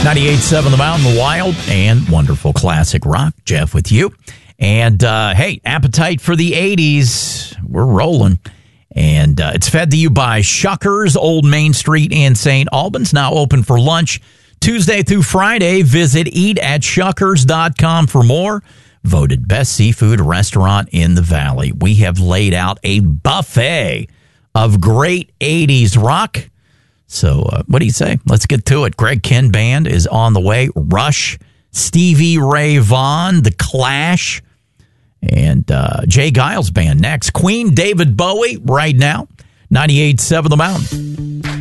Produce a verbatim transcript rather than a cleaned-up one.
ninety-eight point seven The Mountain, the Wild and wonderful classic rock. Jeff with you. And, uh, hey, appetite for the eighties. We're rolling. And uh, it's fed to you by Shuckers, Old Main Street in Saint Albans. Now open for lunch Tuesday through Friday. Visit eat at shuckers dot com for more. Voted best seafood restaurant in the Valley. We have laid out a buffet of great eighties rock. So uh, what do you say? Let's get to it. Greg Kihn Band is on the way. Rush, Stevie Ray Vaughan, The Clash, and uh, Jay Giles Band next. Queen, David Bowie right now. ninety-eight point seven The Mountain.